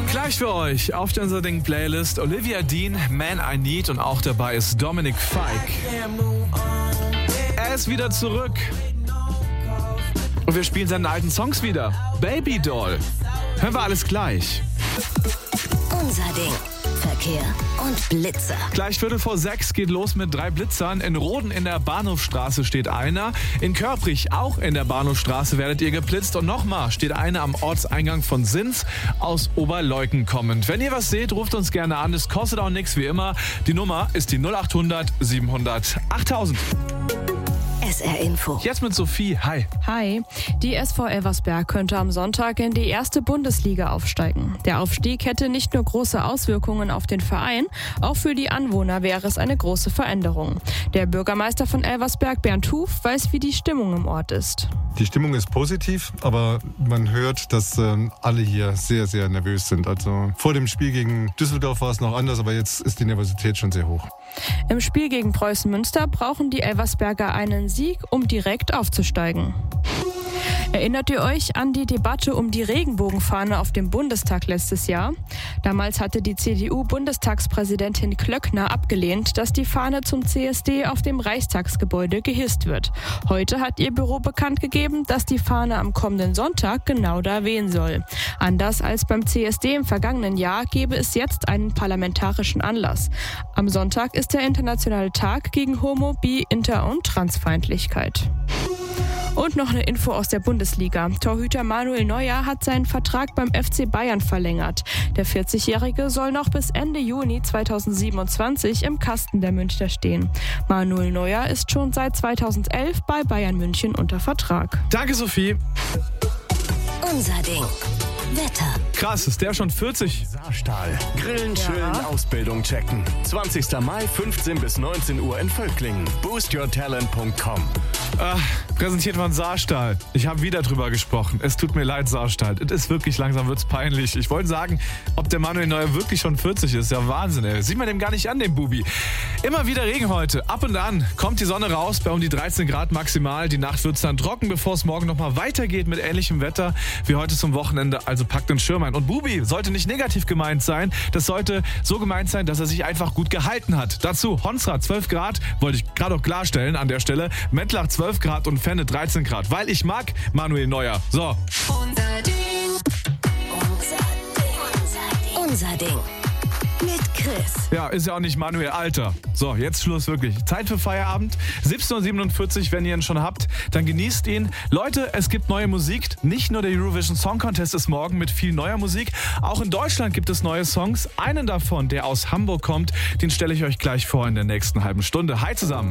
Gleich für euch auf der Unser Ding Playlist Olivia Dean, Man I Need, und auch dabei ist Dominic Fike. Er ist wieder zurück und wir spielen seine alten Songs wieder. Baby Doll. Hören wir alles gleich. Unser Ding. Verkehr und Blitzer. Gleich 5:45 geht los mit 3 Blitzern. In Roden in der Bahnhofstraße steht einer. In Körprich, auch in der Bahnhofstraße, werdet ihr geblitzt. Und nochmal steht einer am Ortseingang von Sins aus Oberleuken kommend. Wenn ihr was seht, ruft uns gerne an. Es kostet auch nichts, wie immer. Die Nummer ist die 0800 700 8000. SR Info. Jetzt mit Sophie. Hi. Hi. Die SV Elversberg könnte am Sonntag in die erste Bundesliga aufsteigen. Der Aufstieg hätte nicht nur große Auswirkungen auf den Verein, auch für die Anwohner wäre es eine große Veränderung. Der Bürgermeister von Elversberg, Bernd Huf, weiß, wie die Stimmung im Ort ist. Die Stimmung ist positiv, aber man hört, dass alle hier sehr, sehr nervös sind. Also vor dem Spiel gegen Düsseldorf war es noch anders, aber jetzt ist die Nervosität schon sehr hoch. Im Spiel gegen Preußen Münster brauchen die Elversberger einen Sieg, um direkt aufzusteigen. Erinnert ihr euch an die Debatte um die Regenbogenfahne auf dem Bundestag letztes Jahr? Damals hatte die CDU-Bundestagspräsidentin Klöckner abgelehnt, dass die Fahne zum CSD auf dem Reichstagsgebäude gehisst wird. Heute hat ihr Büro bekannt gegeben, dass die Fahne am kommenden Sonntag genau da wehen soll. Anders als beim CSD im vergangenen Jahr gäbe es jetzt einen parlamentarischen Anlass. Am Sonntag ist der internationale Tag gegen Homo-, Bi-, Inter- und Transfeindlichkeit. Und noch eine Info aus der Bundesliga. Torhüter Manuel Neuer hat seinen Vertrag beim FC Bayern verlängert. Der 40-Jährige soll noch bis Ende Juni 2027 im Kasten der Münchner stehen. Manuel Neuer ist schon seit 2011 bei Bayern München unter Vertrag. Danke, Sophie. Unser Ding. Wetter. Krass, ist der schon 40? Saarstahl. Grillen, chillen, Ausbildung checken. 20. Mai, 15 bis 19 Uhr in Völklingen. boostyourtalent.com. Präsentiert von Saarstahl. Ich habe wieder drüber gesprochen. Es tut mir leid, Saarstahl. Es ist wirklich, langsam wird's peinlich. Ich wollte sagen, ob der Manuel Neuer wirklich schon 40 ist. Ja, Wahnsinn, ey. Sieht man dem gar nicht an, dem Bubi. Immer wieder Regen heute. Ab und an kommt die Sonne raus bei um die 13 Grad maximal. Die Nacht wird's dann trocken, bevor es morgen nochmal weitergeht mit ähnlichem Wetter wie heute zum Wochenende. Also packt den Schirm ein. Und Bubi sollte nicht negativ gemeint sein. Das sollte so gemeint sein, dass er sich einfach gut gehalten hat. Dazu Honsra 12 Grad, wollte ich gerade auch klarstellen an der Stelle. Mettlach 12 Grad und Fenne 13 Grad. Weil ich mag Manuel Neuer. So. Unser Ding. Unser Ding. Mit Chris. Ja, ist ja auch nicht Manuel Alter. So, jetzt Schluss wirklich. Zeit für Feierabend. 17:47 Uhr, wenn ihr ihn schon habt, dann genießt ihn. Leute, es gibt neue Musik. Nicht nur der Eurovision Song Contest ist morgen mit viel neuer Musik. Auch in Deutschland gibt es neue Songs. Einen davon, der aus Hamburg kommt, den stelle ich euch gleich vor in der nächsten halben Stunde. Hi zusammen.